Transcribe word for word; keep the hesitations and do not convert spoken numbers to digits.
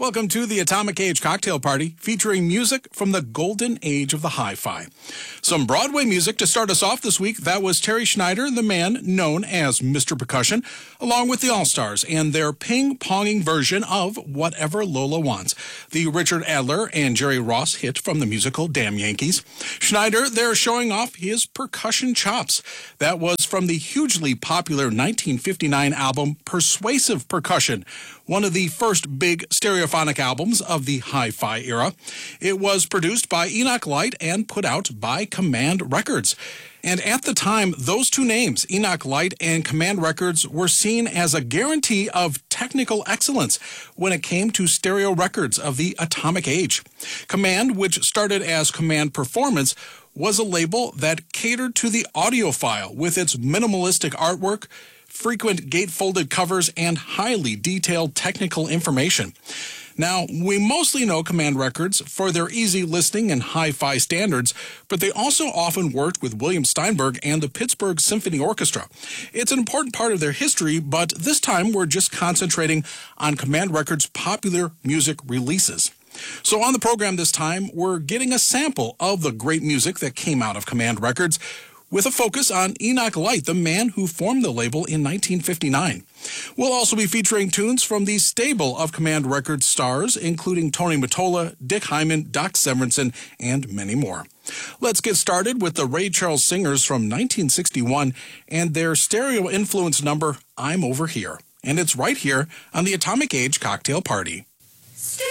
Welcome to the Atomic Age Cocktail Party, featuring music from the golden age of the hi-fi. Some Broadway music to start us off this week. That was Terry Schneider, the man known as Mister Percussion, along with the All-Stars and their ping-ponging version of Whatever Lola Wants, the Richard Adler and Jerry Ross hit from the musical Damn Yankees. Schneider there showing off his percussion chops. That was from the hugely popular nineteen fifty-nine album Persuasive Percussion, one of the first big stereophonic albums of the hi-fi era. It was produced by Enoch Light and put out by Command Records. And at the time, those two names, Enoch Light and Command Records, were seen as a guarantee of technical excellence when it came to stereo records of the atomic age. Command, which started as Command Performance, was a label that catered to the audiophile with its minimalistic artwork, frequent gatefolded covers, and highly detailed technical information. Now, we mostly know Command Records for their easy listening and hi-fi standards, but they also often worked with William Steinberg and the Pittsburgh Symphony Orchestra. It's an important part of their history, but this time we're just concentrating on Command Records' popular music releases. So on the program this time, we're getting a sample of the great music that came out of Command Records, with a focus on Enoch Light, the man who formed the label in nineteen fifty-nine. We'll also be featuring tunes from the stable of Command Records stars, including Tony Mottola, Dick Hyman, Doc Severinsen, and many more. Let's get started with the Ray Charles Singers from nineteen sixty-one and their stereo-influenced number, I'm Over Here. And it's right here on the Atomic Age Cocktail Party.